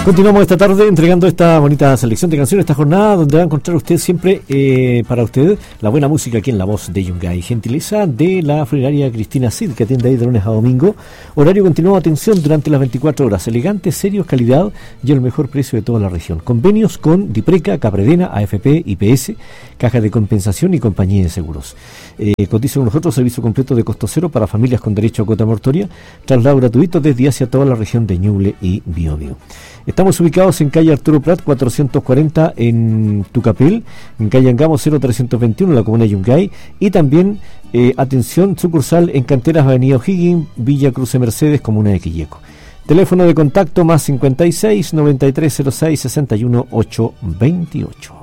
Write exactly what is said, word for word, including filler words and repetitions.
Continuamos esta tarde entregando esta bonita selección de canciones, esta jornada donde va a encontrar usted siempre eh, para usted la buena música aquí en La Voz de Yungay. Gentileza de la funeraria Cristina Cid, que atiende ahí de lunes a domingo. Horario continuado, atención durante las veinticuatro horas. Elegantes, serios, calidad y el mejor precio de toda la región. Convenios con Dipreca, Capredena, A F P, I P S, Caja de Compensación y Compañía de Seguros. Eh, cotiza con nosotros servicio completo de costo cero para familias con derecho a cuota mortoria. Traslado gratuito desde y hacia toda la región de Ñuble y Biobío. Estamos ubicados en calle Arturo Prat cuatrocientos cuarenta en Tucapel, en calle Angamo cero trescientos veintiuno en la comuna de Yungay, y también, eh, atención, sucursal en Canteras, avenida O'Higgins, Villa Cruce Mercedes, comuna de Quilleco. Teléfono de contacto más cincuenta y seis, noventa y tres cero seis, sesenta y uno, ochocientos veintiocho.